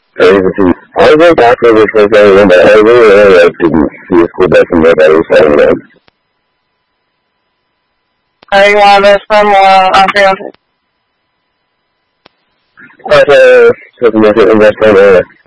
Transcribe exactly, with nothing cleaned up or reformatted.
Crazy. I was back over this weekend, but I really, really like to see a school back in there that was saying that. Are you want this from uh, Australia? But, uh, so the market investment, uh,